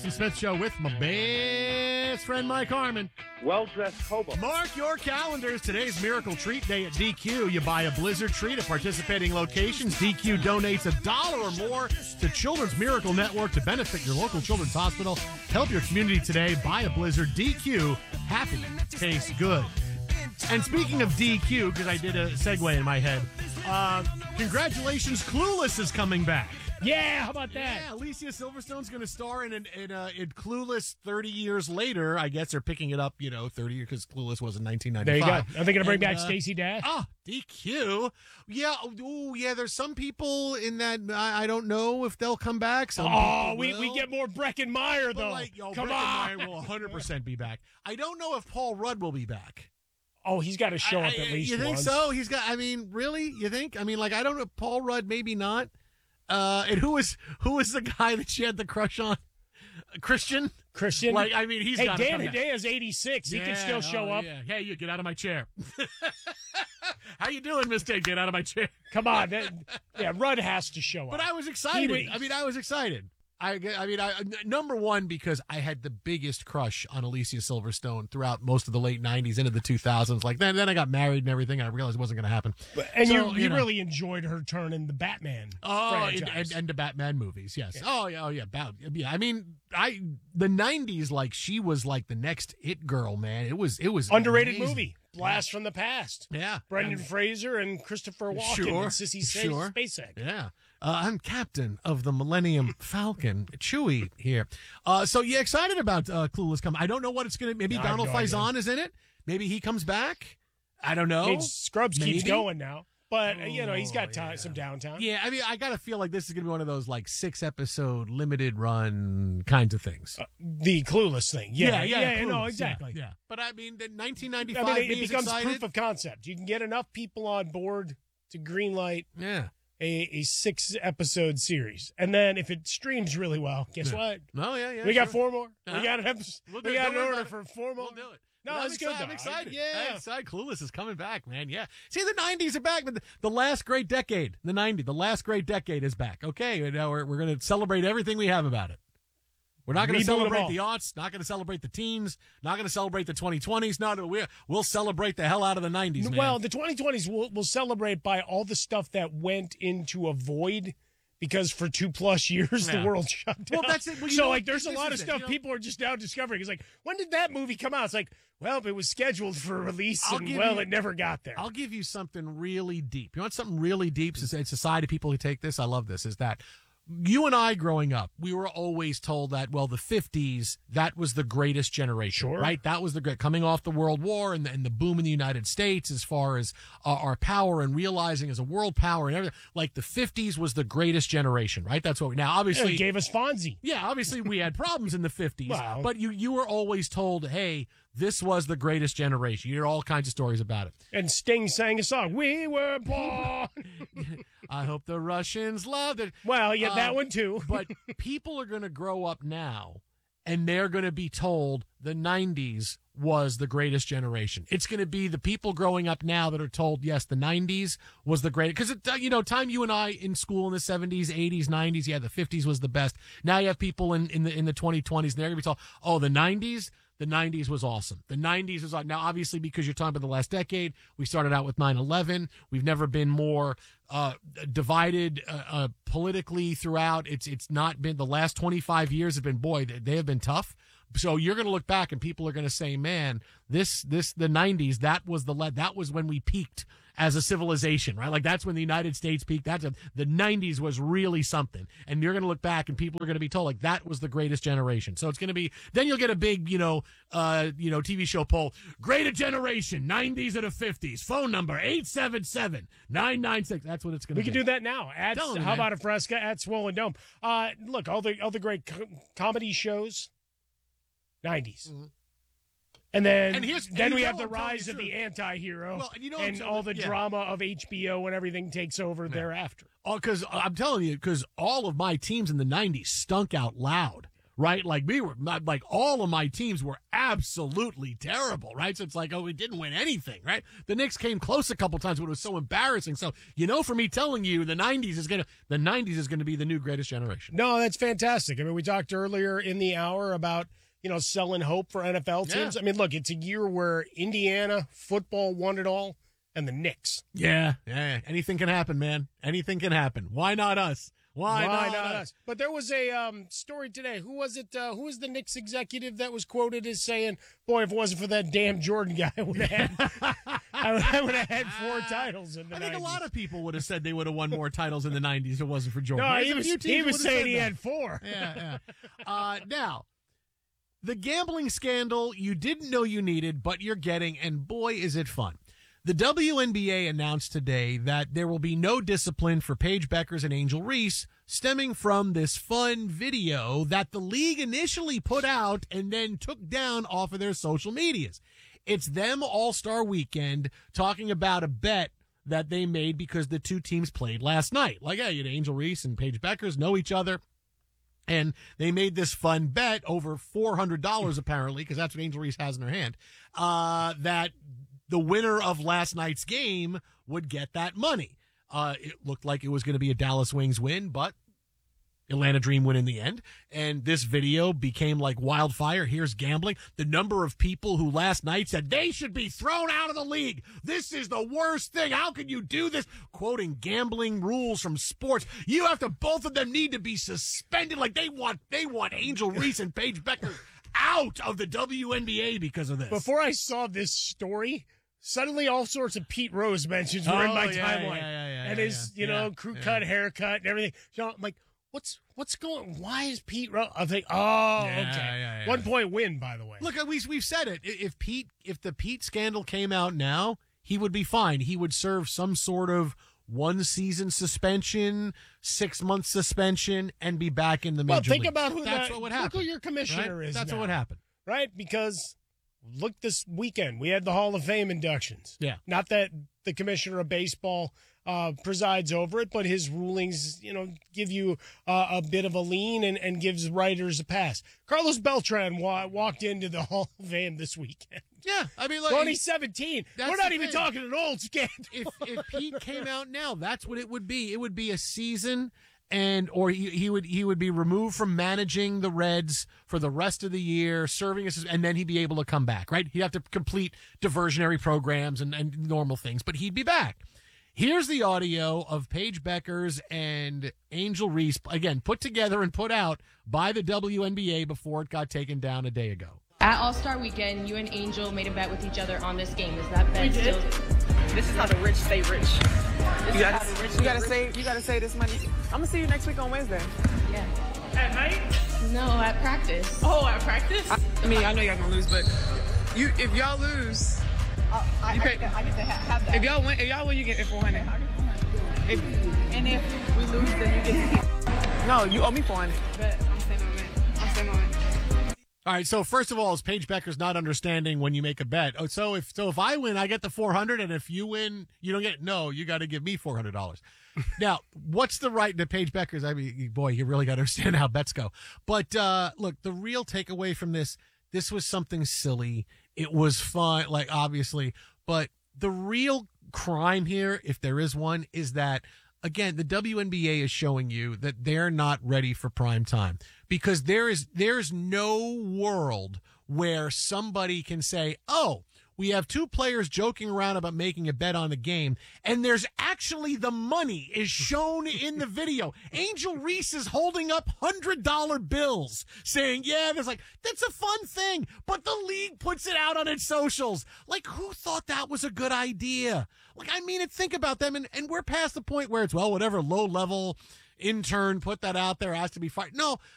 Smith Show with my best friend Mike Harmon. Well-dressed hobo. Mark your calendars. Today's Miracle Treat Day at DQ. You buy a Blizzard treat at participating locations. DQ donates $1 or more to Children's Miracle Network to benefit your local children's hospital. Help your community today. Buy a Blizzard. DQ. Happy tastes good. And speaking of DQ, because I did a segue in my head, congratulations, Clueless is coming back. Yeah, how about that? Yeah, Alicia Silverstone's going to star in Clueless 30 years later. I guess they're picking it up, 30 years, because Clueless was in 1995. There you go. Are they going to bring back Stacey Dash? Oh, DQ. Yeah, there's some people in that, I don't know if they'll come back. We get more Breckin Meyer, though. Come on. Meyer will 100% be back. I don't know if Paul Rudd will be back. Oh, he's got to show up at least You think once. so? Really? You think? I don't know. Paul Rudd, maybe not. And who was the guy that she had the crush on? Christian? He's got to Dan come back. Hidea's 86. He can still show up. Yeah. Hey, you get out of my chair. How you doing, Mister? Get out of my chair. Come on. Rudd has to show up. But I was excited. I was excited. Number one, because I had the biggest crush on Alicia Silverstone throughout most of the late 90s into the 2000s. Like then I got married and everything, and I realized it wasn't going to happen. And so, you really enjoyed her turn in the Batman franchise. And the Batman movies, yes. Yeah. The 90s, like she was like the next it girl, man. It was underrated amazing. Movie. Blast from the Past. Yeah. Brendan Fraser and Christopher Walken and Sissy Spacek. Yeah. I'm captain of the Millennium Falcon. Chewie here. Excited about Clueless coming. I don't know what it's going to. Maybe Donald Faison is in it. Maybe he comes back. I don't know. Scrubs keeps going now. But, he's got some downtime. Yeah, I got to feel like this is going to be one of those, 6-episode limited run kinds of things. The Clueless thing. Yeah, Clueless, exactly. Yeah. But, the 1995 it becomes proof of concept. You can get enough people on board to greenlight a 6-episode series. And then if it streams really well, guess what? Oh, yeah. We got 4 more. We got an episode. We got an order for 4 more. We'll do it. No, it's good, though. I'm excited. Yeah. I'm excited. Clueless is coming back, man. Yeah. See, the 90s are back, but the last great decade, the last great decade is back. Okay. We're going to celebrate everything we have about it. We're not going to celebrate the aughts, not going to celebrate the teens, not going to celebrate the 2020s. No, we'll celebrate the hell out of the 90s, man. Well, the 2020s we'll celebrate by all the stuff that went into a void because for 2+ years the world shut down. Well, that's it. Well, there's a lot of stuff people are just now discovering. It's like, when did that movie come out? It's like, well, it was scheduled for release, it never got there. I'll give you something really deep. You want something really deep? It's a side of people who take this. I love this. Is that you and I growing up, we were always told that, well, the 50s, that was the greatest generation, right? That was the great, coming off the World War and the boom in the United States as far as our power and realizing as a world power and everything. Like the 50s was the greatest generation, right? That's what now obviously it gave us Fonzie. Yeah, obviously we had problems in the 50s, wow. But you were always told, hey, this was the greatest generation. You hear all kinds of stories about it. And Sting sang a song, "We Were Born." I hope the Russians loved it. Well, yeah, that one too. But people are going to grow up now, and they're going to be told the 90s was the greatest generation. It's going to be the people growing up now that are told, yes, the 90s was the greatest. Because, time you and I in school in the 70s, 80s, 90s, the 50s was the best. Now you have people in the 2020s, and they're going to be told, oh, the 90s was awesome. The 90s was now obviously because you're talking about the last decade. We started out with 9/11. We've never been more divided politically throughout. It's not been the last 25 years have been they have been tough. So you're going to look back and people are going to say, man, the 90s, that was when we peaked as a civilization, right? Like that's when the United States peaked. The 90s was really something. And you're going to look back and people are going to be told like that was the greatest generation. So it's going to be, then you'll get a big, TV show poll, greatest generation, 90s or the 50s, phone number 877-996. That's what it's going to be. We can do that now. How about a Fresca at Swollen Dome? Look, all the great comedy shows, 90s. Mm-hmm. And then we have the rise of the anti-hero and all the drama of HBO and everything takes over thereafter. Because I'm telling you, because all of my teams in the 90s stunk out loud. right? Like we were not like all of my teams were absolutely terrible, right? So it's like, oh, we didn't win anything, right? The Knicks came close a couple times, but it was so embarrassing. So, for me telling you the 90s is going to be the new greatest generation. No, that's fantastic. I mean, we talked earlier in the hour about, selling hope for NFL teams. I mean, look, it's a year where Indiana football won it all and the Knicks. Yeah. Anything can happen, man. Anything can happen. Why not us? Why not us? But there was a story today. Who was it? Who was the Knicks executive that was quoted as saying, "Boy, if it wasn't for that damn Jordan guy, I would have had 4 titles in the 90s." I think a lot of people would have said they would have won more titles in the 90s if it wasn't for Jordan. No, he was saying he had 4. Yeah. Now, the gambling scandal you didn't know you needed, but you're getting, and boy, is it fun. The WNBA announced today that there will be no discipline for Paige Beckers and Angel Reese, stemming from this fun video that the league initially put out and then took down off of their social medias. It's them All-Star Weekend talking about a bet that they made because the two teams played last night. Like, hey, Angel Reese and Paige Beckers know each other. And they made this fun bet over $400, apparently, because that's what Angel Reese has in her hand, that the winner of last night's game would get that money. It looked like it was going to be a Dallas Wings win, but Atlanta Dream win in the end. And this video became like wildfire. Here's gambling. The number of people who last night said they should be thrown out of the league. This is the worst thing. How can you do this? Quoting gambling rules from sports. You have to, both of them need to be suspended. Like they want Angel Reese and Paige Becker out of the WNBA because of this. Before I saw this story, suddenly all sorts of Pete Rose mentions were in my timeline. And his, crew cut, haircut, and everything. I'm like, what's going? Why is Pete Rose? I think, okay. Yeah. 1 point win, by the way. Look, we've said it. If the Pete scandal came out now, he would be fine. He would serve some sort of 1-season suspension, 6-month suspension, and be back in the major leagues. Think about what would happen. Look who your commissioner right? is. That's now, what would happen, right? Because look, this weekend we had the Hall of Fame inductions. Yeah, not that the commissioner of baseball presides over it, but his rulings, give you a bit of a lean and gives writers a pass. Carlos Beltran walked into the Hall of Fame this weekend. Yeah, I mean, like 2017. We're not even talking an old scandal. If Pete came out now, that's what it would be. It would be a season, or he would be removed from managing the Reds for the rest of the year, serving and then he'd be able to come back. Right? He'd have to complete diversionary programs and normal things, but he'd be back. Here's the audio of Paige Beckers and Angel Reese, again, put together and put out by the WNBA before it got taken down a day ago. At All-Star Weekend, you and Angel made a bet with each other on this game. Is that bet still? This is how the rich stay rich. You gotta save this money. I'm gonna see you next week on Wednesday. Yeah. At night? No, at practice. Oh, at practice? I mean, I know y'all gonna lose, but if y'all lose, I get to have that. If y'all win, you get it $400. And if we lose, then you get to keep. No, you owe me $400. But I'm staying on it. All right, so first of all, is Paige Beckers not understanding when you make a bet? Oh, so if I win, I get the $400, and if you win, you don't get it. No, you got to give me $400. Now, what's the right to Paige Beckers? I mean, boy, you really got to understand how bets go. But look, the real takeaway from this was something silly. It was fun, like obviously, but the real crime here, if there is one, is that, again, the WNBA is showing you that they're not ready for prime time, because there's no world where somebody can say, oh, we have two players joking around about making a bet on the game, and there's actually the money is shown in the video. Angel Reese is holding up $100 bills saying, yeah, that's a fun thing, but the league puts it out on its socials. Like, who thought that was a good idea? Like, I mean, think about them, and we're past the point where it's, well, whatever low-level intern put that out there has to be fired. No,